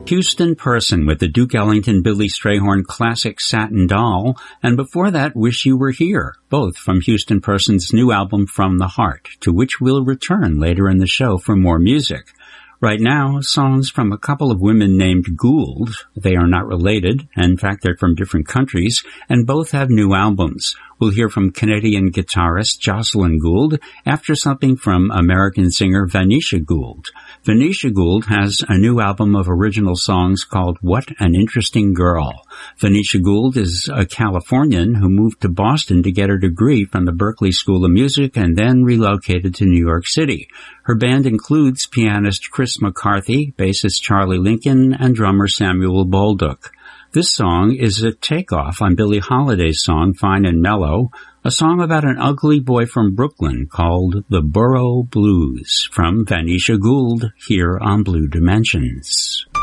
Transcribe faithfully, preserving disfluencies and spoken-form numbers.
Houston Person with the Duke Ellington Billy Strayhorn classic Satin Doll, and before that Wish You Were Here, both from Houston Person's new album From the Heart, to which we'll return later in the show for more music. Right now, songs from a couple of women named Gould. They are not related. In fact, they're from different countries, and both have new albums. We'll hear from Canadian guitarist Jocelyn Gould after something from American singer Vanisha Gould. Vanisha Gould has a new album of original songs called What an Interesting Girl. Vanisha Gould is a Californian who moved to Boston to get her degree from the Berklee School of Music and then relocated to New York City. Her band includes pianist Chris McCarthy, bassist Charlie Lincoln, and drummer Samuel Bolduc. This song is a takeoff on Billie Holiday's song Fine and Mellow, a song about an ugly boy from Brooklyn called The Borough Blues, from Vanisha Gould here on Blue Dimensions.